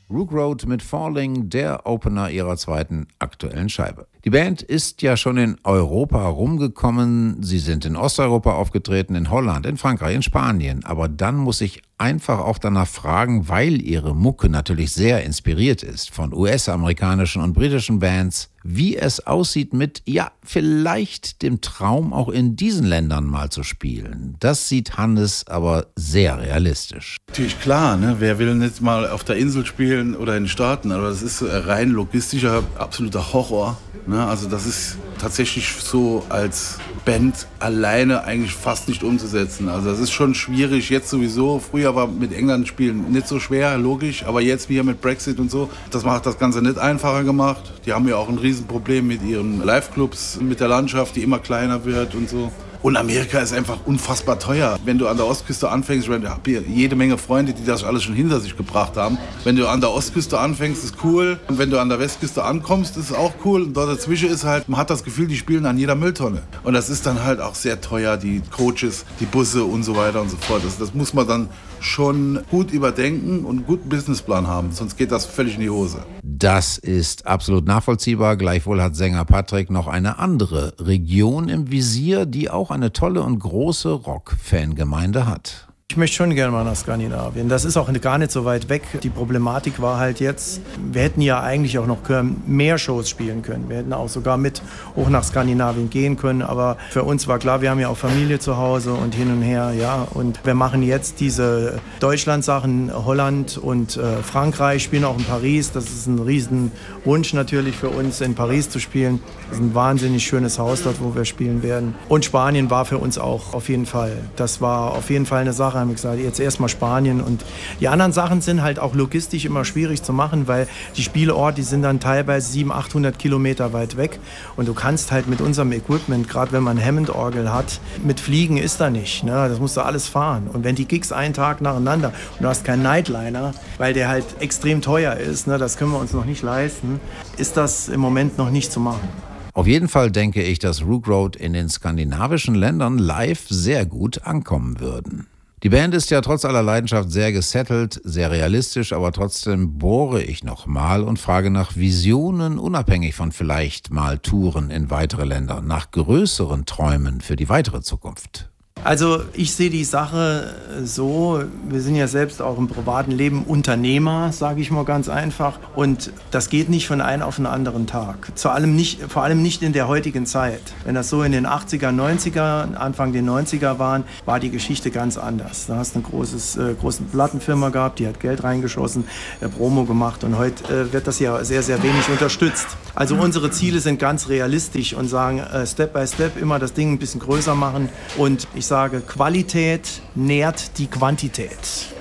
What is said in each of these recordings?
Rook Road mit Falling, der Opener ihrer zweiten aktuellen Scheibe. Die Band ist ja schon in Europa rumgekommen. Sie sind in Osteuropa aufgetreten, in Holland, in Frankreich, in Spanien. Aber dann muss ich einfach auch danach fragen, weil ihre Mucke natürlich sehr inspiriert ist von US-amerikanischen und britischen Bands, wie es aussieht mit, ja, vielleicht dem Traum auch in diesen Ländern mal zu spielen. Das sieht Hannes aber sehr realistisch. Natürlich klar, ne? Wer will nicht mal auf der Insel spielen oder in den Staaten, aber das ist rein logistischer, absoluter Horror. Ne? Also das ist tatsächlich so als Band alleine eigentlich fast nicht umzusetzen. Also das ist schon schwierig, jetzt sowieso. Früher war mit England spielen nicht so schwer, logisch, aber jetzt hier mit Brexit und so, das macht das Ganze nicht einfacher gemacht. Die haben ja auch ein Riesenproblem mit ihren Live-Clubs, mit der Landschaft, die immer kleiner wird und so. Und Amerika ist einfach unfassbar teuer. Wenn du an der Ostküste anfängst, ich habe hier jede Menge Freunde, die das alles schon hinter sich gebracht haben. Wenn du an der Ostküste anfängst, ist cool. Und wenn du an der Westküste ankommst, ist auch cool. Und dort dazwischen ist halt, man hat das Gefühl, die spielen an jeder Mülltonne. Und das ist dann halt auch sehr teuer, die Coaches, die Busse und so weiter und so fort. Das muss man dann schon gut überdenken und einen guten Businessplan haben, sonst geht das völlig in die Hose. Das ist absolut nachvollziehbar. Gleichwohl hat Sänger Patrick noch eine andere Region im Visier, die auch eine tolle und große Rock-Fangemeinde hat. Ich möchte schon gerne mal nach Skandinavien. Das ist auch gar nicht so weit weg. Die Problematik war halt jetzt, wir hätten ja eigentlich auch noch mehr Shows spielen können. Wir hätten auch sogar mit hoch nach Skandinavien gehen können. Aber für uns war klar, wir haben ja auch Familie zu Hause und hin und her. Ja. Und wir machen jetzt diese Deutschland-Sachen, Holland und Frankreich, spielen auch in Paris. Das ist ein Riesenwunsch natürlich für uns, in Paris zu spielen. Das ist ein wahnsinnig schönes Haus dort, wo wir spielen werden. Und Spanien war für uns auch auf jeden Fall. Das war auf jeden Fall eine Sache, haben wir gesagt, jetzt erstmal Spanien. Und die anderen Sachen sind halt auch logistisch immer schwierig zu machen, weil die Spielorte, die sind dann teilweise 700, 800 Kilometer weit weg. Und du kannst halt mit unserem Equipment, gerade wenn man Hammond-Orgel hat, mit Fliegen ist da nicht. Ne? Das musst du alles fahren. Und wenn die Gigs einen Tag nacheinander und du hast keinen Nightliner, weil der halt extrem teuer ist, ne? Das können wir uns noch nicht leisten, ist das im Moment noch nicht zu machen. Auf jeden Fall denke ich, dass Rook Road in den skandinavischen Ländern live sehr gut ankommen würden. Die Band ist ja trotz aller Leidenschaft sehr gesettelt, sehr realistisch, aber trotzdem bohre ich nochmal und frage nach Visionen, unabhängig von vielleicht mal Touren in weitere Länder, nach größeren Träumen für die weitere Zukunft. Also ich sehe die Sache so, wir sind ja selbst auch im privaten Leben Unternehmer, sage ich mal ganz einfach. Und das geht nicht von einem auf den anderen Tag. Vor allem nicht in der heutigen Zeit. Wenn das so in den 80er, 90er, Anfang der 90er waren, war die Geschichte ganz anders. Da hast du eine große Plattenfirma gehabt, die hat Geld reingeschossen, Promo gemacht und heute wird das ja sehr, sehr wenig unterstützt. Also unsere Ziele sind ganz realistisch und sagen Step by Step immer das Ding ein bisschen größer machen und ich sage, Qualität nährt die Quantität.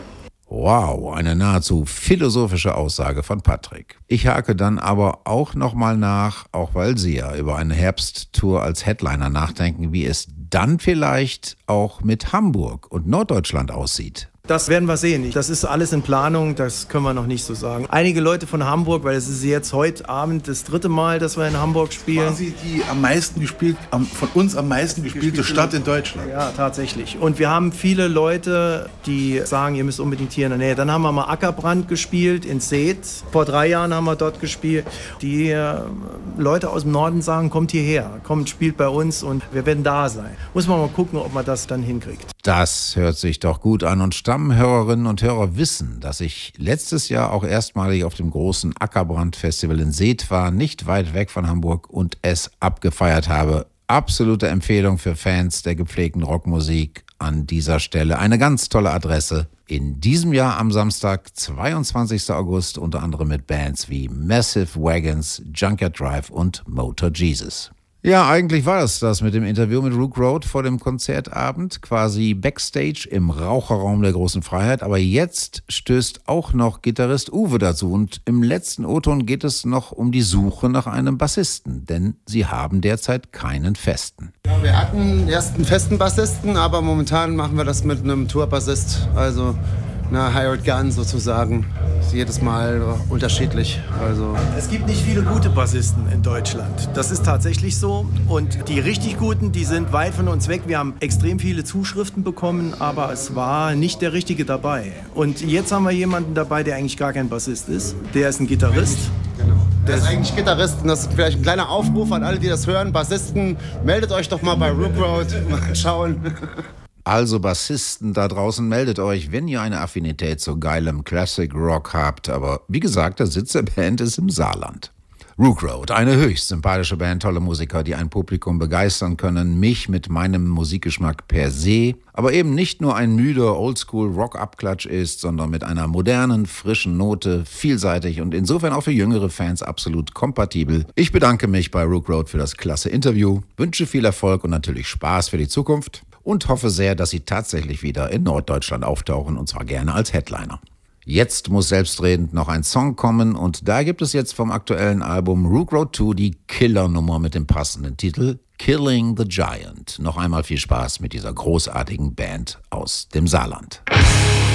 Wow, eine nahezu philosophische Aussage von Patrick. Ich hake dann aber auch nochmal nach, auch weil Sie ja über eine Herbsttour als Headliner nachdenken, wie es dann vielleicht auch mit Hamburg und Norddeutschland aussieht. Das werden wir sehen. Das ist alles in Planung, das können wir noch nicht so sagen. Einige Leute von Hamburg, weil es ist jetzt heute Abend das 3. Mal, dass wir in Hamburg spielen. Quasi die von uns am meisten gespielte Stadt in Deutschland. Ja, tatsächlich. Und wir haben viele Leute, die sagen, ihr müsst unbedingt hier in der Nähe. Dann haben wir mal Ackerbrand gespielt in Seet. Vor 3 Jahren haben wir dort gespielt. Die Leute aus dem Norden sagen, kommt hierher, kommt, spielt bei uns und wir werden da sein. Muss man mal gucken, ob man das dann hinkriegt. Das hört sich doch gut an und Stammhörerinnen und Hörer wissen, dass ich letztes Jahr auch erstmalig auf dem großen Ackerbrand-Festival in Seet war, nicht weit weg von Hamburg und es abgefeiert habe. Absolute Empfehlung für Fans der gepflegten Rockmusik an dieser Stelle. Eine ganz tolle Adresse. In diesem Jahr am Samstag, 22. August, unter anderem mit Bands wie Massive Wagons, Junkyard Drive und Motor Jesus. Ja, eigentlich war es das mit dem Interview mit Rook Road vor dem Konzertabend, quasi Backstage im Raucherraum der Großen Freiheit. Aber jetzt stößt auch noch Gitarrist Uwe dazu und im letzten O-Ton geht es noch um die Suche nach einem Bassisten, denn sie haben derzeit keinen festen. Ja, wir hatten erst einen festen Bassisten, aber momentan machen wir das mit einem Tourbassist. Also Hired Gun sozusagen. Ist jedes Mal unterschiedlich. Also es gibt nicht viele gute Bassisten in Deutschland. Das ist tatsächlich so. Und die richtig guten, die sind weit von uns weg. Wir haben extrem viele Zuschriften bekommen, aber es war nicht der Richtige dabei. Und jetzt haben wir jemanden dabei, der eigentlich gar kein Bassist ist. Der ist ein Gitarrist. genau. Der ist eigentlich Gitarrist und das ist vielleicht ein kleiner Aufruf an alle, die das hören. Bassisten, meldet euch doch mal bei Rook Road, mal schauen. Also Bassisten da draußen, meldet euch, wenn ihr eine Affinität zu geilem Classic Rock habt. Aber wie gesagt, der Sitz der Band ist im Saarland. Rook Road, eine höchst sympathische Band, tolle Musiker, die ein Publikum begeistern können, mich mit meinem Musikgeschmack per se, aber eben nicht nur ein müder Oldschool-Rock-Abklatsch ist, sondern mit einer modernen, frischen Note, vielseitig und insofern auch für jüngere Fans absolut kompatibel. Ich bedanke mich bei Rook Road für das klasse Interview, wünsche viel Erfolg und natürlich Spaß für die Zukunft und hoffe sehr, dass sie tatsächlich wieder in Norddeutschland auftauchen und zwar gerne als Headliner. Jetzt muss selbstredend noch ein Song kommen und da gibt es jetzt vom aktuellen Album Rook Road 2 die Killernummer mit dem passenden Titel Killing the Giant. Noch einmal viel Spaß mit dieser großartigen Band aus dem Saarland.